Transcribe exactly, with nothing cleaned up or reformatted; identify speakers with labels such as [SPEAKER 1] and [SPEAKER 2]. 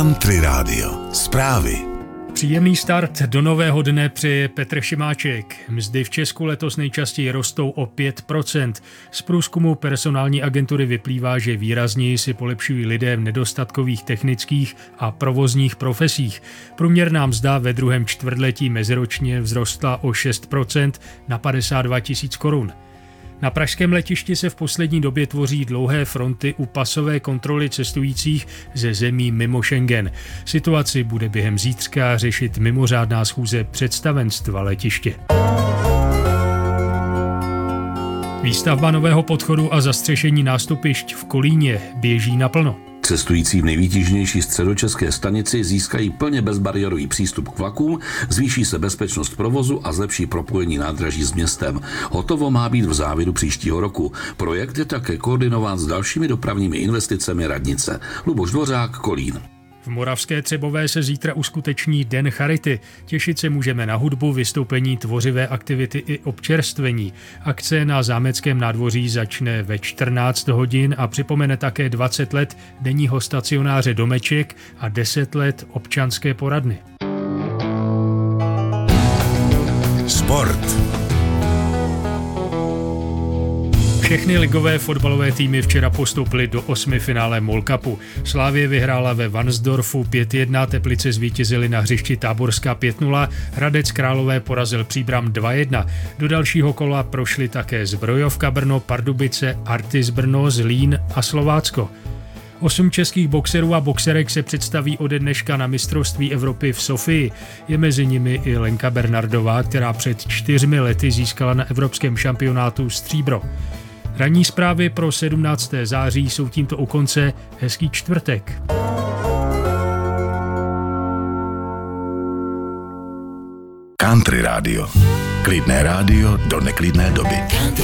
[SPEAKER 1] Country Radio. Zprávy.
[SPEAKER 2] Příjemný start do nového dne přeje Petr Šimáček. Mzdy v Česku letos nejčastěji rostou o pět procent. Z průzkumu personální agentury vyplývá, že výrazněji si polepšují lidé v nedostatkových technických a provozních profesích. Průměrná mzda ve druhém čtvrtletí meziročně vzrostla o šest procent na padesát dva tisíc korun. Na pražském letišti se v poslední době tvoří dlouhé fronty u pasové kontroly cestujících ze zemí mimo Schengen. Situaci bude během zítřka řešit mimořádná schůze představenstva letiště. Výstavba nového podchodu a zastřešení nástupišť v Kolíně běží naplno.
[SPEAKER 3] Cestující v nejvýtížnější středočeské stanici získají plně bezbariérový přístup k vlakům, zvýší se bezpečnost provozu a zlepší propojení nádraží s městem. Hotovo má být v závěru příštího roku. Projekt je také koordinován s dalšími dopravními investicemi radnice. Luboš Dvořák, Kolín.
[SPEAKER 2] V Moravské Třebové se zítra uskuteční Den charity. Těšit se můžeme na hudbu, vystoupení, tvořivé aktivity i občerstvení. Akce na Zámeckém nádvoří začne ve čtrnáct hodin a připomene také dvacet let denního stacionáře Domeček a deset let občanské poradny.
[SPEAKER 1] Sport.
[SPEAKER 2] Všechny ligové fotbalové týmy včera postoupily do osmifinále MOL Cupu. Slavie vyhrála ve Varnsdorfu pět jedna, Teplice zvítězily na hřišti Táborská pět nula, Hradec Králové porazil Příbram dva jedna. Do dalšího kola prošly také Zbrojovka Brno, Pardubice, Artis Brno, Zlín a Slovácko. Osm českých boxerů a boxerek se představí ode dneška na mistrovství Evropy v Sofii. Je mezi nimi i Lenka Bernardová, která před čtyřmi lety získala na evropském šampionátu stříbro. Ranní zprávy pro sedmnáctého září jsou tímto u konce. Hezký čtvrtek.
[SPEAKER 1] Country Radio. Klidné rádio do neklidné doby.